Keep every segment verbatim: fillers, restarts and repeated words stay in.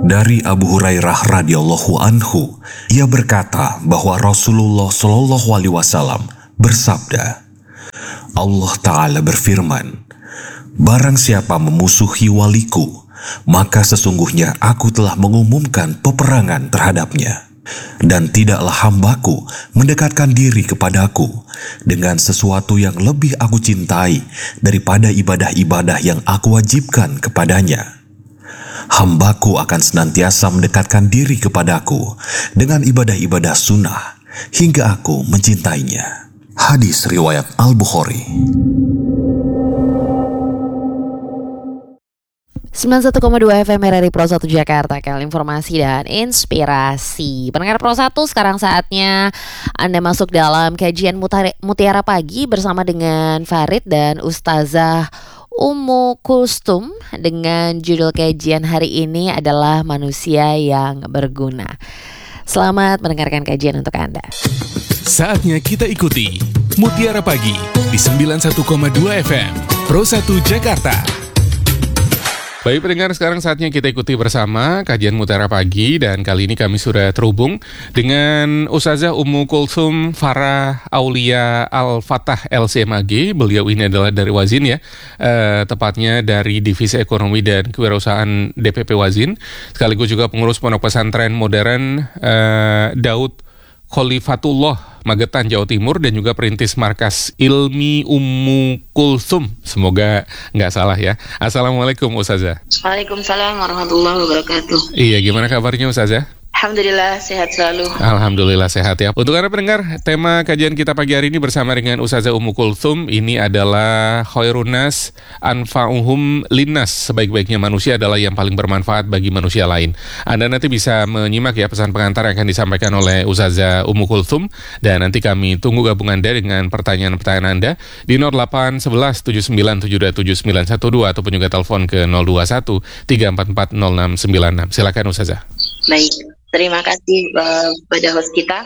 Dari Abu Hurairah radhiyallahu anhu, ia berkata bahwa Rasulullah shallallahu alaihi wasallam bersabda, Allah Ta'ala berfirman, barang siapa memusuhi waliku, maka sesungguhnya aku telah mengumumkan peperangan terhadapnya. Dan tidaklah hambaku mendekatkan diri kepadaku dengan sesuatu yang lebih aku cintai daripada ibadah-ibadah yang aku wajibkan kepadanya. Hambaku akan senantiasa mendekatkan diri kepadaku dengan ibadah-ibadah sunnah hingga aku mencintainya. Hadis riwayat Al-Bukhari. sembilan puluh satu koma dua F M R R I Pro satu Jakarta, kanal informasi dan inspirasi. Pendengar Pro satu, sekarang saatnya Anda masuk dalam kajian Mutiara Pagi bersama dengan Farid dan Ustazah Ummu Kulsum dengan judul kajian hari ini adalah Manusia yang Berguna. Selamat mendengarkan kajian untuk Anda. Saatnya kita ikuti Mutiara Pagi di sembilan puluh satu koma dua F M Pro satu Jakarta. Baik pendengar, sekarang saatnya kita ikuti bersama kajian Mutiara Pagi, dan kali ini kami sudah terhubung dengan Ustazah Ummu Kulsum Farah Aulia Al-Fatah L C M A G. Beliau ini adalah dari Wazin ya, eh, tepatnya dari Divisi Ekonomi dan Kewirausahaan D P P Wazin, sekaligus juga pengurus Pondok Pesantren Modern eh, Daud Khalifatullah Magetan, Jawa Timur, dan juga perintis markas Ilmi Ummu Kulsum. Semoga nggak salah ya. Assalamualaikum Ustazah. Waalaikumsalam warahmatullahi wabarakatuh. Iya, gimana kabarnya Ustazah? Alhamdulillah sehat selalu. Alhamdulillah sehat ya. Untuk Anda pendengar, tema kajian kita pagi hari ini bersama dengan Ustazah Ummu Kulsum ini adalah khairun nas anfa'uhum linnas. Sebaik-baiknya manusia adalah yang paling bermanfaat bagi manusia lain. Anda nanti bisa menyimak ya pesan pengantar yang akan disampaikan oleh Ustazah Ummu Kulsum, dan nanti kami tunggu gabungan Anda dengan pertanyaan-pertanyaan Anda di nol delapan satu satu tujuh sembilan tujuh dua tujuh sembilan satu dua ataupun juga telepon ke nol dua satu tiga empat empat nol enam sembilan enam. Silakan Ustazah. Baik. Terima kasih uh, kepada host kita.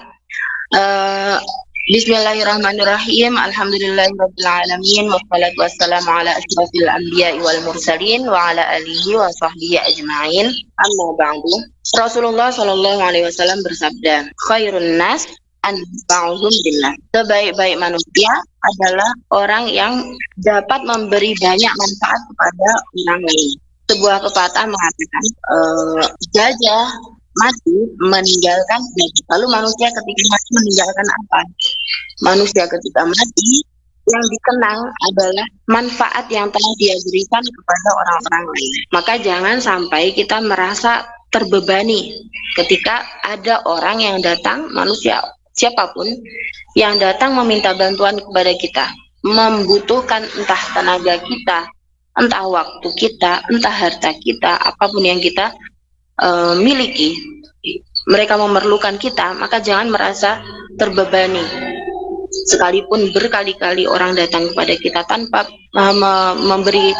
Uh, Bismillahirrahmanirrahim. Alhamdulillahirabbil alamin, wassalatu wassalamu ala asyrafil anbiya'i wal mursalin wa ala alihi wa sahbihi ajma'in. Amma ba'du. Rasulullah sallallahu alaihi wasallam bersabda, khairun nas anfa'uhum billah. Sebaik-baik manusia adalah orang yang dapat memberi banyak manfaat kepada orang lain. Sebuah pepatah mengatakan, uh, gajah mati meninggalkan gajah. Lalu manusia ketika mati meninggalkan apa? Manusia ketika mati yang dikenang adalah manfaat yang telah dia berikan kepada orang-orang lain. Maka jangan sampai kita merasa terbebani ketika ada orang yang datang, manusia siapapun yang datang meminta bantuan kepada kita, membutuhkan entah tenaga kita, entah waktu kita, entah harta kita, apapun yang kita Uh, miliki, mereka memerlukan kita, maka jangan merasa terbebani. Sekalipun berkali-kali orang datang kepada kita tanpa uh, me- memberi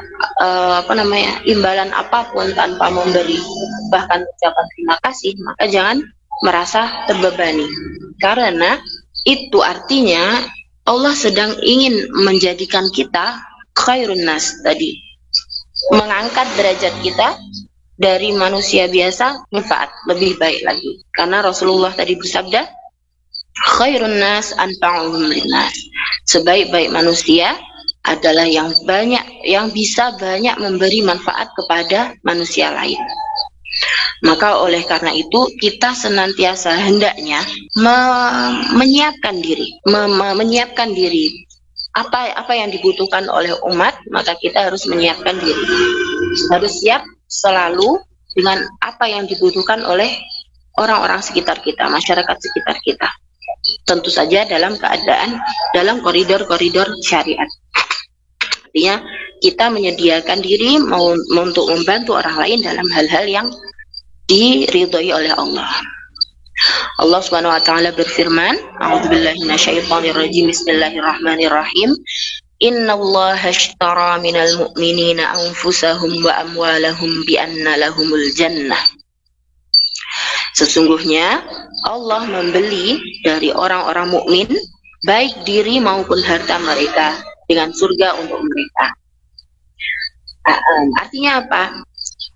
uh, apa namanya imbalan apapun, tanpa memberi bahkan ucapan terima kasih, maka jangan merasa terbebani, karena itu artinya Allah sedang ingin menjadikan kita khairun nas tadi, mengangkat derajat kita dari manusia biasa manfaat lebih baik lagi, karena Rasulullah tadi bersabda khairun nas anfa'uhum linnas. Sebaik-baik manusia adalah yang banyak, yang bisa banyak memberi manfaat kepada manusia lain. Maka oleh karena itu kita senantiasa hendaknya me- menyiapkan diri, me- me- menyiapkan diri apa apa yang dibutuhkan oleh umat, maka kita harus menyiapkan diri, harus siap selalu dengan apa yang dibutuhkan oleh orang-orang sekitar kita, masyarakat sekitar kita. Tentu saja dalam keadaan, dalam koridor-koridor syariat. Artinya kita menyediakan diri mau, untuk membantu orang lain dalam hal-hal yang diridhoi oleh Allah. Allah Subhanahu wa taala berfirman, A'udzubillahi minasyaitonirrajim, Bismillahirrahmanirrahim. Innallaha ashtara minal mu'minina anfusahum wa amwalahum bi anna lahumul jannah. Sesungguhnya Allah membeli dari orang-orang mukmin baik diri maupun harta mereka dengan surga untuk mereka. Artinya apa?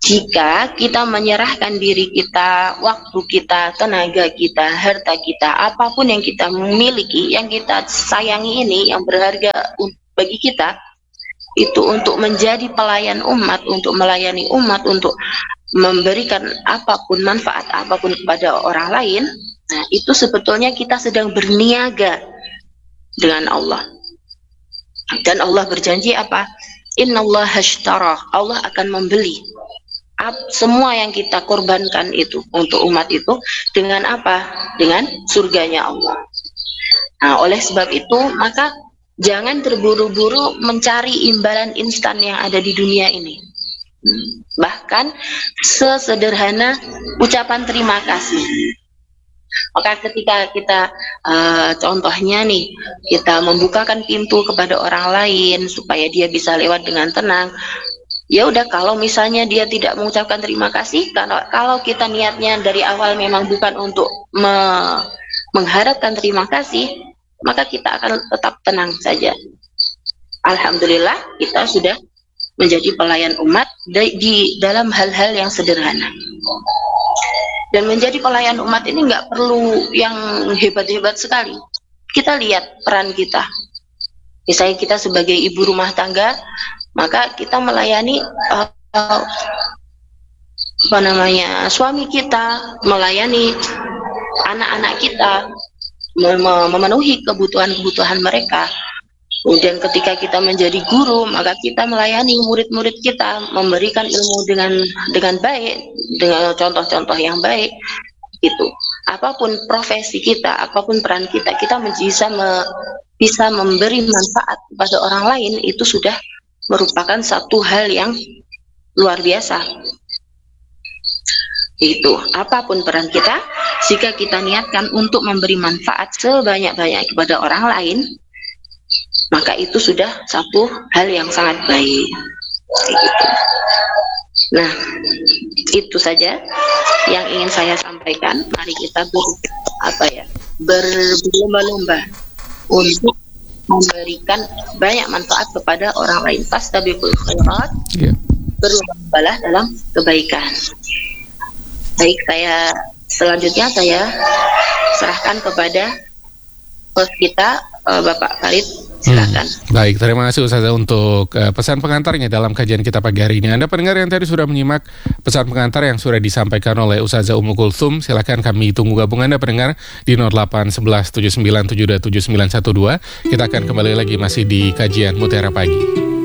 jika kita menyerahkan diri kita, waktu kita, tenaga kita, harta kita, apapun yang kita miliki, yang kita sayangi ini, yang berharga bagi kita, itu untuk menjadi pelayan umat, untuk melayani umat, untuk memberikan apapun, manfaat apapun kepada orang lain, nah itu sebetulnya kita sedang berniaga dengan Allah. Dan Allah berjanji apa? Innallaha ashtara, Allah akan membeli semua yang kita korbankan itu untuk umat itu dengan apa? Dengan surganya Allah. Nah, oleh sebab itu maka jangan terburu-buru mencari imbalan instan yang ada di dunia ini. Bahkan sesederhana ucapan terima kasih. Maka ketika kita uh, contohnya nih, kita membukakan pintu kepada orang lain supaya dia bisa lewat dengan tenang. Ya udah, kalau misalnya dia tidak mengucapkan terima kasih, kalau kalau kita niatnya dari awal memang bukan untuk me, mengharapkan terima kasih, maka kita akan tetap tenang saja. Alhamdulillah kita sudah menjadi pelayan umat di, di dalam hal-hal yang sederhana. Dan menjadi pelayan umat ini nggak perlu yang hebat-hebat sekali. Kita lihat peran kita. Misalnya kita sebagai ibu rumah tangga, maka kita melayani uh, uh, apa namanya suami kita, melayani anak-anak kita, mem- memenuhi kebutuhan-kebutuhan mereka. Kemudian ketika kita menjadi guru, maka kita melayani murid-murid kita, memberikan ilmu dengan dengan baik, dengan contoh-contoh yang baik. Itu apapun profesi kita, apapun peran kita, kita bisa me, bisa memberi manfaat kepada orang lain, itu sudah merupakan satu hal yang luar biasa. Itu apapun peran kita, jika kita niatkan untuk memberi manfaat sebanyak-banyak kepada orang lain, maka itu sudah satu hal yang sangat baik. Gitu. Nah, itu saja yang ingin saya sampaikan. Mari kita ber, apa ya, berlomba-lomba untuk memberikan banyak manfaat kepada orang lain. Fastabiqul khairat, yeah. Berlomba-lombalah dalam kebaikan. Baik, saya selanjutnya saya serahkan kepada host kita, uh, Bapak Farid. Silakan. Hmm, baik, terima kasih Ustazah untuk uh, pesan pengantarnya dalam kajian kita pagi hari ini. Anda pendengar yang tadi sudah menyimak pesan pengantar yang sudah disampaikan oleh Ustazah Ummu Kulthum, silakan kami tunggu gabungan Anda pendengar di nol delapan satu satu tujuh sembilan tujuh dua tujuh sembilan satu dua. Kita akan kembali lagi masih di kajian Mutiara Pagi.